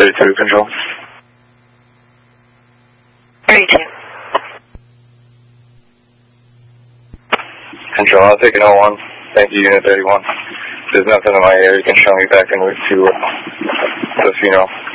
32, control. 32. Control, I'll take an 01. Thank you, Unit 31. If there's nothing in my area, you can show me back in route to the funeral.